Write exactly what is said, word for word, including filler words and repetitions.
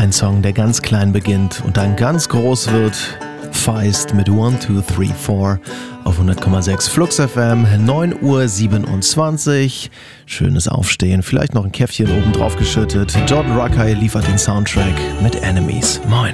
Ein Song, der ganz klein beginnt und dann ganz groß wird. Feist mit one two three four auf hundert Komma sechs Flux F M, neun Uhr siebenundzwanzig. Schönes Aufstehen, vielleicht noch ein Käffchen oben drauf geschüttet. Jordan Rakei liefert den Soundtrack mit Enemies. Moin.